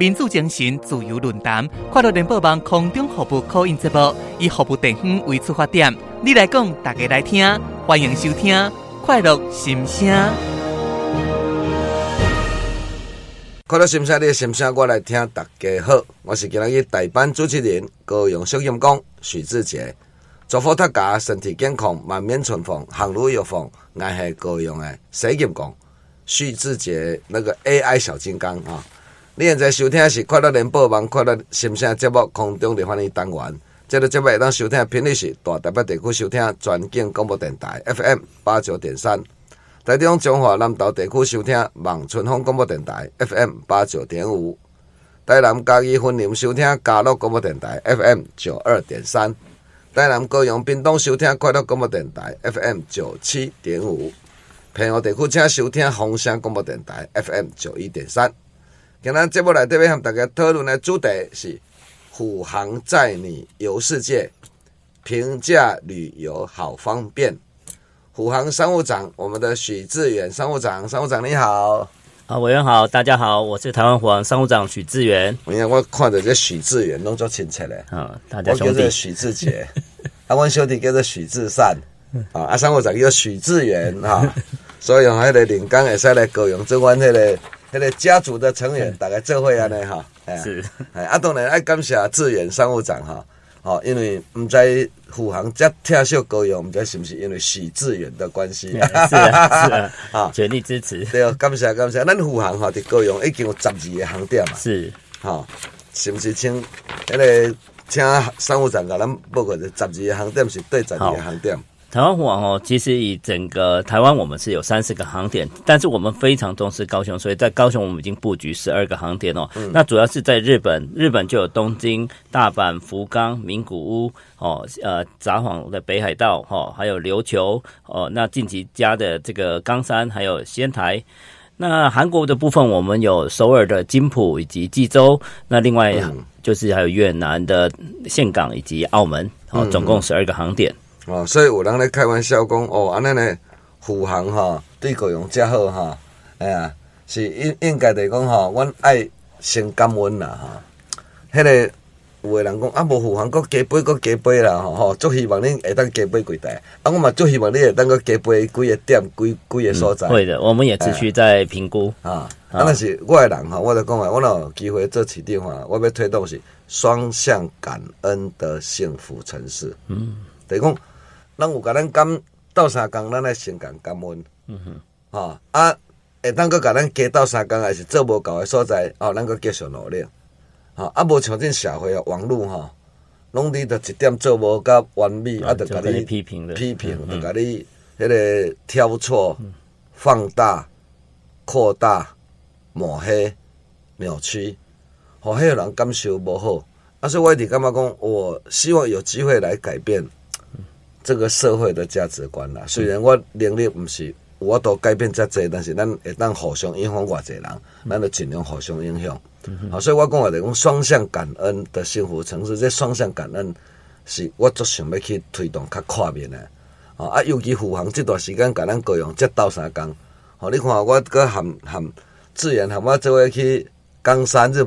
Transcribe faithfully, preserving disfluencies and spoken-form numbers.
民主精神自由论坛，快乐联播网空中服务口音节目，以服务地方为出发点，你来讲，大家来听，欢迎收听快乐心声。 快乐心声，你的心声我来听，大家好，我是今日代班主持人高雄小金工许志杰，祝福大家身体健康，万面春风，行路有风。我是高雄的小金工许志杰，那个 A I 小金刚啊。你现在收听的是快乐联播网快乐心声节目空中的翻译单元，这个节目会当收听的频率是大台北地区收听全景广播电台 F M 八九点三，台中中华南投地区收听望春风广播电台 F M 八九点五，台南嘉义分林收听嘉乐广播电台 F M 九二点三，台南高雄屏东收听快乐广播电台 F M 九七点五，澎湖地区请收听风声广播电台 F M 九一点三。今天节目内底要和大家讨论的主题是虎航载你游世界，平价旅游好方便。虎航商务长，我们的许志远商务长，商务长你好。 啊，委员好，大家好，我是台湾虎航商务长许志远。 因为我看到这许志远拢足亲切的， 啊，大家兄弟。 我叫做许志杰，啊，阮小弟叫做许志善，啊，啊，商务长叫许志远哈，所以吼，迄个临港会使来高雄做阮迄个。迄个家族的成员大概做伙安尼哈， 是， 哎，啊当然爱感谢志远商务长哈，哦，因为唔知虎航这特色高雄，唔知是不是因为许志远的关系， 是啊是啊，啊，全力支持， 对，感谢感谢，咱虎航哈伫高雄已经有十二个航点嘛， 是， 哈，是不是请迄个请商务长甲咱报告，十二个航点是对十二个航点。 台湾虎航哦，其实以整个台湾我们是有三十个航点，但是我们非常重视高雄，所以在高雄我们已经布局十二个航点哦。嗯、那主要是在日本，日本就有东京、大阪、福冈、名古屋哦，呃，札幌的北海道哦，还有琉球哦，那近期加的这个冈山，还有仙台。那韩国的部分，我们有首尔的金浦以及济州，那另外就是还有越南的岘港以及澳门哦，总共十二个航点。 哦，所以有人咧开玩笑讲，哦，安尼呢，虎航哈对高雄遮好哈，哎呀，是应应该来讲哈，阮爱先感恩啦哈。迄个有的人讲啊，无虎航搁加飞搁加飞啦吼，吼，足希望恁会当加飞几台，啊，我嘛足希望你会当搁加飞几个点，几几个所在。 会的，我们也持续在评估啊。啊，但是我的人哈，我就讲啊，我若有机会做市长啊，我要推动是双向感恩的幸福城市。嗯，就是讲。咱有甲咱感斗三工，咱来先感感恩，嗯哼，吼啊，会当搁甲咱加斗三工，还是做无够的所在，哦，咱搁继续努力，吼啊，无像这社会啊，网络吼，拢你着一点做无甲完美，啊，着甲你批评的， 批评，着甲你迄个挑错、放大、扩大、抹黑、扭曲，吼，迄个人感受无好，啊，所以我一直感觉讲，我希望有机会来改变。这个社会的价值观啦，虽然我能力不是我都改变这济，但是咱会当互相影响偌济人，咱就尽量互相影响。好、嗯，所以我讲话就讲双向感恩的幸福城市，这双向感恩是我最想要去推动较跨面的。啊，尤其虎航这段时间，甲咱高雄接斗三工，好，你看我搁含含志远含我做伙去冈山日